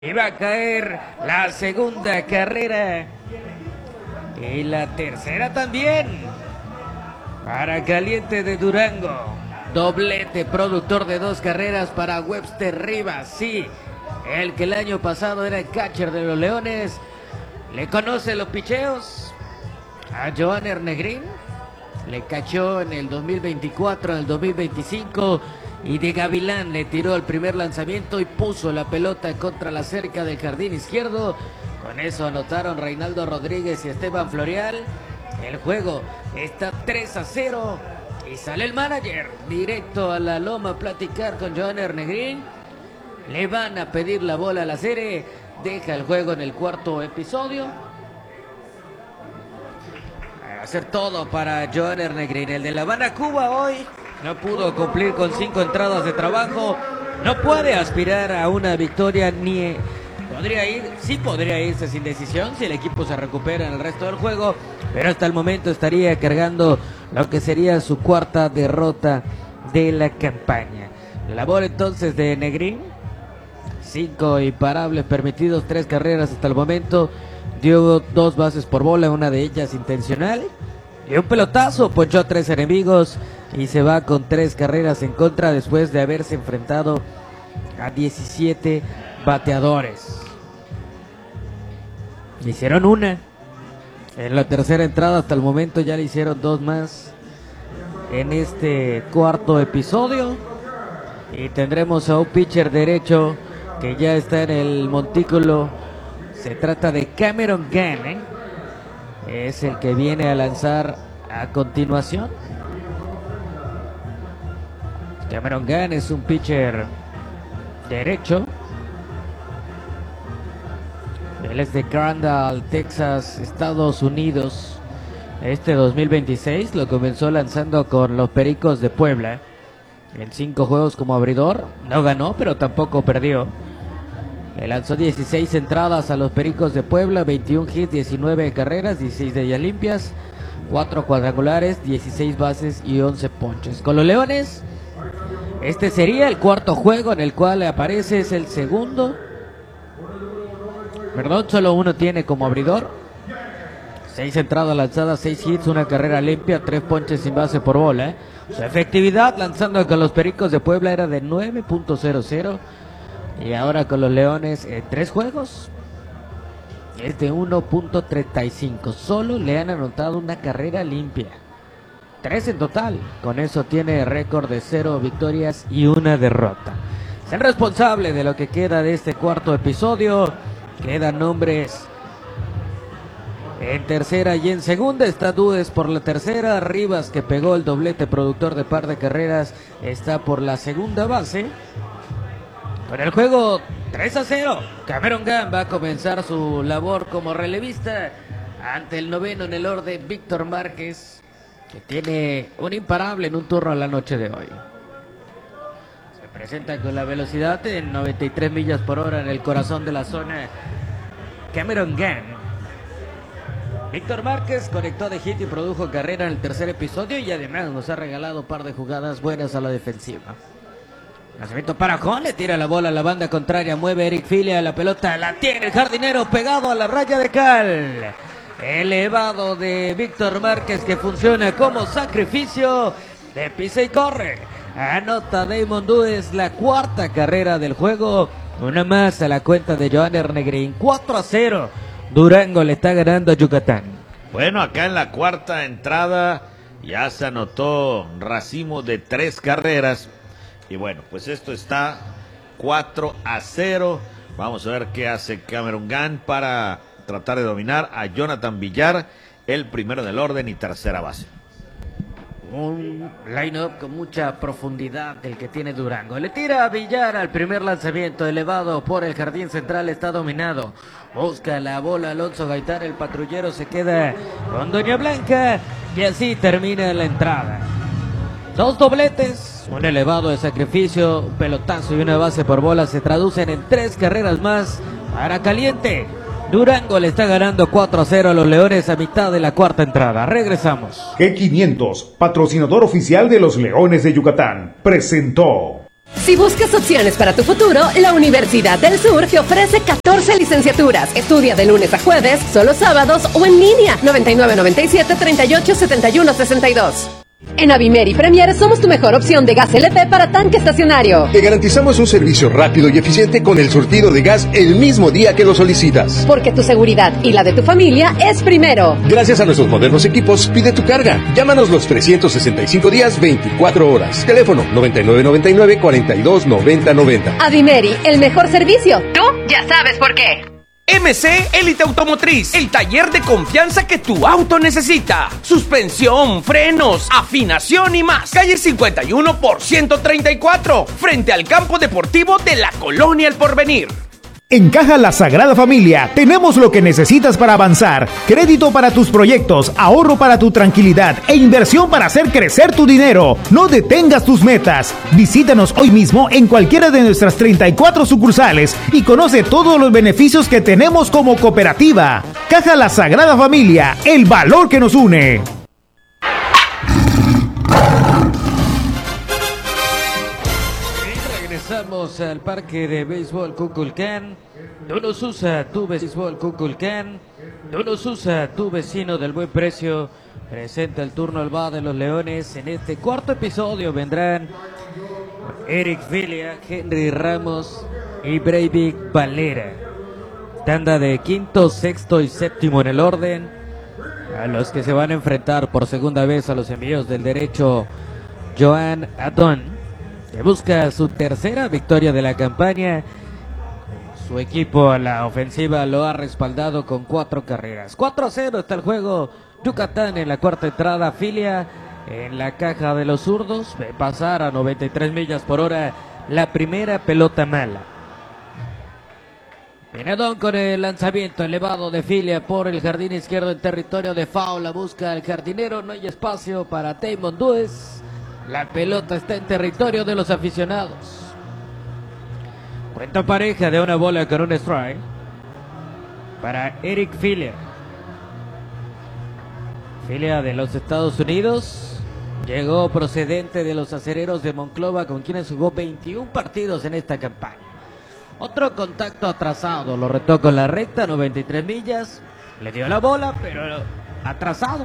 Y va a caer la segunda carrera. Y la tercera también. Para Caliente de Durango. Doblete productor de 2 carreras para Webster Rivas. Sí, el que el año pasado era el catcher de los Leones. ¿Le conoce los picheos? A Johanner Negrín. Le cachó en el 2024, en el 2025. Y de Gavilán le tiró el primer lanzamiento y puso la pelota contra la cerca del jardín izquierdo. Con eso anotaron Reinaldo Rodríguez y Esteban Florial. El juego está 3-0 y sale el manager directo a la loma a platicar con Johanner Negrín. Le van a pedir la bola a la serie. Deja el juego en el cuarto episodio. A hacer todo para Johanner Negrín. El de La Habana, Cuba, hoy no pudo cumplir con 5 entradas de trabajo. No puede aspirar a una victoria ni... podría irse sin decisión si el equipo se recupera en el resto del juego, pero hasta el momento estaría cargando lo que sería su cuarta derrota de la campaña. La labor entonces de Negrín, 5 imparables permitidos, 3 carreras hasta el momento, dio 2 bases por bola, una de ellas intencional, y un pelotazo, ponchó a 3 enemigos y se va con 3 carreras en contra después de haberse enfrentado a 17 bateadores. Le hicieron una en la tercera entrada, hasta el momento ya le hicieron 2 más en este cuarto episodio. Y tendremos a un pitcher derecho que ya está en el montículo. Se trata de Cameron Gann, es el que viene a lanzar a continuación. Cameron Gann es un pitcher derecho. Él es de Crandall, Texas, Estados Unidos. Este 2026 lo comenzó lanzando con los Pericos de Puebla. En 5 juegos como abridor. No ganó, pero tampoco perdió. Le lanzó 16 entradas a los Pericos de Puebla, 21 hits, 19 carreras, 16 de ellas limpias, 4 cuadrangulares, 16 bases y 11 ponches. Con los Leones, este sería el cuarto juego en el cual aparece, es el segundo. Perdón, solo uno tiene como abridor. 6 entradas lanzadas, 6 hits, 1 carrera limpia, 3 ponches sin base por bola. Su efectividad lanzando con los Pericos de Puebla era de 9.00. Y ahora con los Leones, en 3 juegos, es de 1.35. Solo le han anotado una carrera limpia. 3 en total. Con eso tiene récord de 0 victorias y 1 derrota. Es el responsable de lo que queda de este cuarto episodio. Quedan nombres en tercera y en segunda. Está Dudes por la tercera. Rivas, que pegó el doblete productor de par de carreras, está por la segunda base. Con el juego 3-0, Cameron Gann va a comenzar su labor como relevista ante el noveno en el orden, Víctor Márquez, que tiene un imparable en un turno a la noche de hoy. Se presenta con la velocidad de 93 millas por hora en el corazón de la zona. Cameron Gann. Víctor Márquez conectó de hit y produjo carrera en el tercer episodio y además nos ha regalado un par de jugadas buenas a la defensiva. Lanzamiento para Juan, le tira la bola a la banda contraria, mueve Eric Filia, la pelota la tiene el jardinero pegado a la raya de cal. Elevado de Víctor Márquez, que funciona como sacrificio de pisa y corre. Anota Damon Dudes la cuarta carrera del juego, una más a la cuenta de Johanner Negrín. 4-0, Durango le está ganando a Yucatán. Bueno, acá en la cuarta entrada ya se anotó racimo de 3 carreras. Y bueno, pues esto está 4-0. Vamos a ver qué hace Cameron Gann para tratar de dominar a Jonathan Villar, el primero del orden y tercera base. Un line-up con mucha profundidad del que tiene Durango. Le tira a Villar al primer lanzamiento, elevado por el jardín central, está dominado. Busca la bola Alonso Gaitán, el patrullero se queda con Doña Blanca y así termina la entrada. 2 dobletes, un elevado de sacrificio, un pelotazo y una base por bola se traducen en 3 carreras más para Caliente. Durango le está ganando 4-0 a los Leones a mitad de la cuarta entrada. Regresamos. G500, patrocinador oficial de los Leones de Yucatán, presentó Si buscas opciones para tu futuro, la Universidad del Sur te ofrece 14 licenciaturas. Estudia de lunes a jueves, solo sábados o en línea. 9997-387162. En Avimeri Premier somos tu mejor opción de gas LP para tanque estacionario. Te garantizamos un servicio rápido y eficiente con el surtido de gas el mismo día que lo solicitas. Porque tu seguridad y la de tu familia es primero. Gracias a nuestros modernos equipos, pide tu carga. Llámanos los 365 días, 24 horas. Teléfono 9999-429090. Avimeri, el mejor servicio. Tú ya sabes por qué. MC Élite Automotriz, el taller de confianza que tu auto necesita. Suspensión, frenos, afinación y más. Calle 51 por 134, frente al campo deportivo de la Colonia El Porvenir. En Caja La Sagrada Familia tenemos lo que necesitas para avanzar. Crédito para tus proyectos, ahorro para tu tranquilidad e inversión para hacer crecer tu dinero. No detengas tus metas. Visítanos hoy mismo en cualquiera de nuestras 34 sucursales y conoce todos los beneficios que tenemos como cooperativa. Caja La Sagrada Familia, el valor que nos une. Regresamos al parque de béisbol Kukulcán. No nos usa tu béisbol Kukulcán. No nos usa tu vecino del buen precio. Presenta el turno al bar de los Leones. En este cuarto episodio vendrán Eric Filia, Henry Ramos y Breivik Valera. Tanda de quinto, sexto y séptimo en el orden. A los que se van a enfrentar por segunda vez a los envíos del derecho Joan Adon, que busca su tercera victoria de la campaña. Su equipo a la ofensiva lo ha respaldado con 4 carreras. 4-0 está el juego. Yucatán en la cuarta entrada. Filia en la caja de los zurdos. Ve pasar a 93 millas por hora la primera pelota mala. Pinedón con el lanzamiento elevado de Filia por el jardín izquierdo en territorio de foul. La busca el jardinero. No hay espacio para Taymon Dues. La pelota está en territorio de los aficionados. Cuenta pareja de una bola con un strike para Eric Filia. Filia de los Estados Unidos. Llegó procedente de los Acereros de Monclova, con quienes jugó 21 partidos en esta campaña. Otro contacto atrasado. Lo retó con la recta, 93 millas. Le dio la bola, pero atrasado.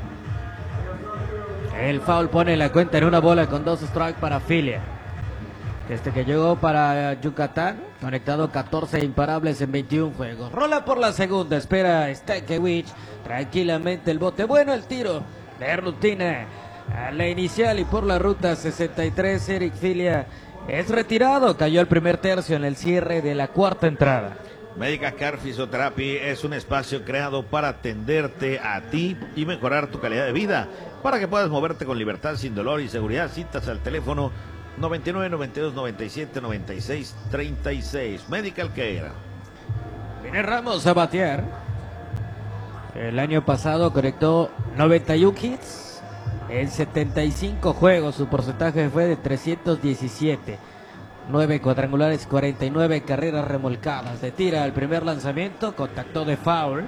El foul pone la cuenta en una bola con 2 strikes para Filia. Que llegó para Yucatán, conectado 14 imparables en 21 juegos. Rola por la segunda, espera Stankiewicz tranquilamente el bote. Bueno, el tiro de rutina a la inicial y por la ruta 63. Eric Filia es retirado, cayó el primer tercio en el cierre de la cuarta entrada. Medica Care Physiotherapy es un espacio creado para atenderte a ti y mejorar tu calidad de vida, para que puedas moverte con libertad, sin dolor y seguridad. Citas al teléfono 99 92 97 96 36. Medical Care. Viene Ramos a batear. El año pasado conectó 91 hits en 75 juegos. Su porcentaje fue de 317. 9 cuadrangulares, 49 carreras remolcadas. Se tira el primer lanzamiento, contacto de foul.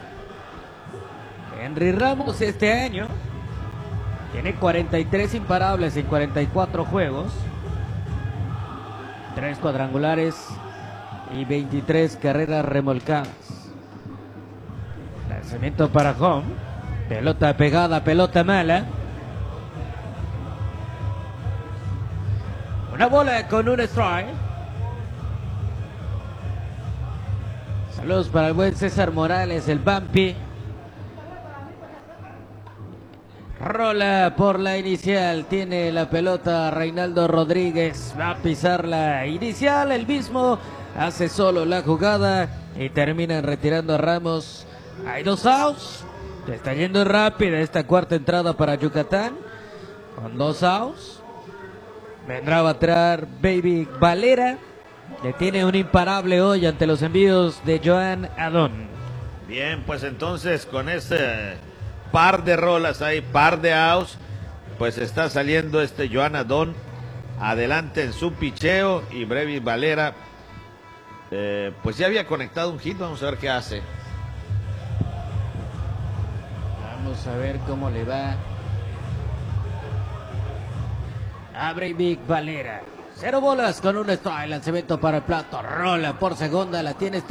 Henry Ramos este año tiene 43 imparables en 44 juegos, 3 cuadrangulares y 23 carreras remolcadas. Lanzamiento para home. Pelota pegada, pelota mala. Una bola con un strike. Saludos para el buen César Morales, el Bumpy. Rola por la inicial, tiene la pelota Reinaldo Rodríguez, va a pisar la inicial, el mismo hace solo la jugada y terminan retirando a Ramos. Hay 2 outs, se está yendo rápida esta cuarta entrada para Yucatán, con 2 outs. Vendrá a batear Breivik Valera, que tiene un imparable hoy ante los envíos de Joan Adon. Bien, pues entonces con ese par de rolas ahí, par de outs, pues está saliendo Joan Adon adelante en su picheo, y Breivik Valera pues ya había conectado un hit. Vamos a ver qué hace. Vamos a ver cómo le va a Breivik Valera. 0 bolas con un strike. Lanzamiento para el plato. Rola por segunda. La tiene